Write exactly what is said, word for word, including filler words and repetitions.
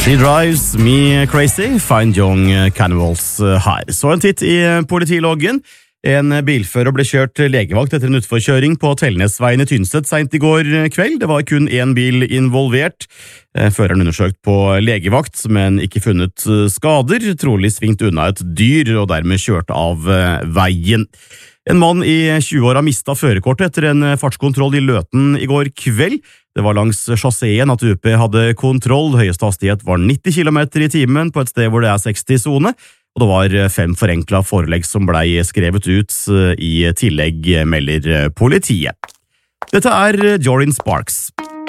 She Drives Me Crazy, Find Young Cannibals her. Så en titt i politiloggen. En bilfører ble kjørt legevakt etter en utforkjøring på Telnesveien i Tynset sent i går kveld. Det var kun en bil involvert. Føreren undersøkt på legevakt, men ikke funnet skader. Trolig svingt unna et dyr og dermed kjørt av veien. En mann i tjue-åra mistet førerkortet etter en fartskontroll i Løten i går kveld. Det var langs chasseen at U P hadde kontroll. Høyeste hastighet var nitti kilometer i timen på et sted hvor det er seksti-sone, og det var fem forenkla forelegg som blei skrevet ut i tillegg, melder politiet. Dette er Jordan Sparks.